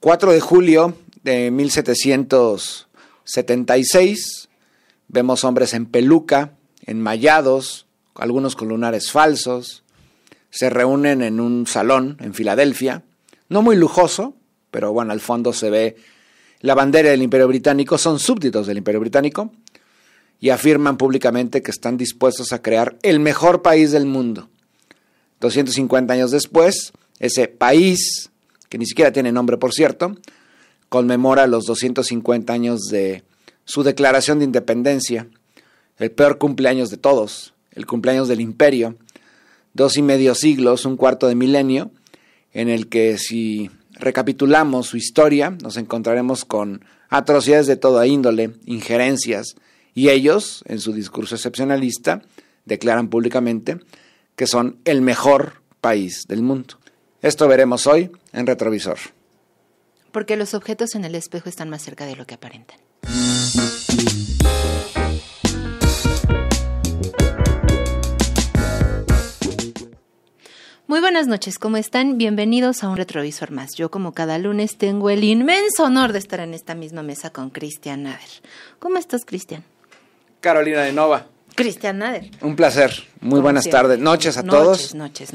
4 de julio de 1776, vemos hombres en peluca, enmallados, algunos con lunares falsos, se reúnen en un salón en Filadelfia, no muy lujoso, pero bueno, al fondo se ve la bandera del Imperio Británico, son súbditos del Imperio Británico, y afirman públicamente que están dispuestos a crear el mejor país del mundo. 250 años después, ese país, que ni siquiera tiene nombre por cierto, conmemora los 250 años de su declaración de independencia, el peor cumpleaños de todos, el cumpleaños del imperio, 2.5 siglos, un cuarto de milenio, en el que si recapitulamos su historia, nos encontraremos con atrocidades de toda índole, injerencias, y ellos, en su discurso excepcionalista, declaran públicamente que son el mejor país del mundo. Esto veremos hoy en Retrovisor. Porque los objetos en el espejo están más cerca de lo que aparentan. Muy buenas noches, ¿cómo están? Bienvenidos a un Retrovisor más. Yo, como cada lunes, tengo el inmenso honor de estar en esta misma mesa con Cristian Nader. ¿Cómo estás, Cristian? Carolina de Nova. Cristian Nader. Un placer. Muy buenas tardes. Noches a todos. Noches.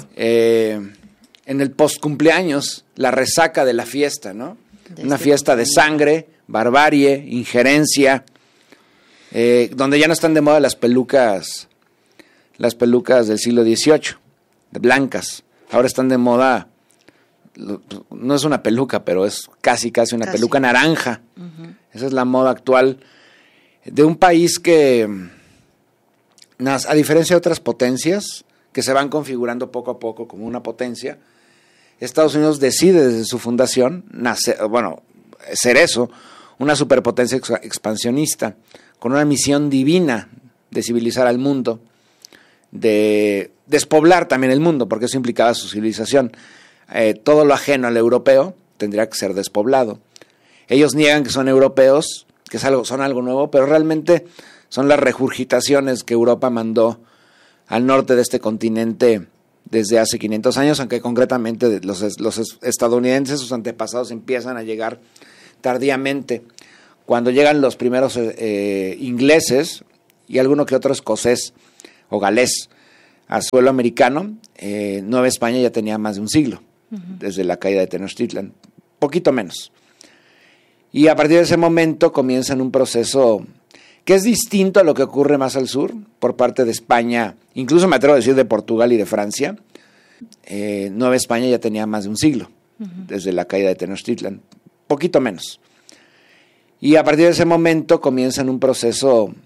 En el post-cumpleaños, la resaca de la fiesta, ¿no? Una fiesta de sangre, barbarie, injerencia, donde ya no están de moda las pelucas del siglo XVIII, de blancas. Ahora están de moda, no es una peluca, pero es casi una peluca naranja. Uh-huh. Esa es la moda actual de un país que, a diferencia de otras potencias, que se van configurando poco a poco como una potencia, Estados Unidos decide desde su fundación ser eso, una superpotencia expansionista, con una misión divina de civilizar al mundo, de despoblar también el mundo, porque eso implicaba su civilización. Todo lo ajeno al europeo tendría que ser despoblado. Ellos niegan que son europeos, que son algo nuevo, pero realmente son las regurgitaciones que Europa mandó al norte de este continente desde hace 500 años, aunque concretamente los estadounidenses, sus antepasados, empiezan a llegar tardíamente. Cuando llegan los primeros ingleses y alguno que otro escocés o galés a suelo americano, Nueva España ya tenía más de un siglo, uh-huh, desde la caída de Tenochtitlan, poquito menos. Y a partir de ese momento comienzan un proceso que es distinto a lo que ocurre más al sur, por parte de España, incluso me atrevo a decir de Portugal y de Francia. Nueva España ya tenía más de un siglo, uh-huh, desde la caída de Tenochtitlan, poquito menos. Y a partir de ese momento comienzan un proceso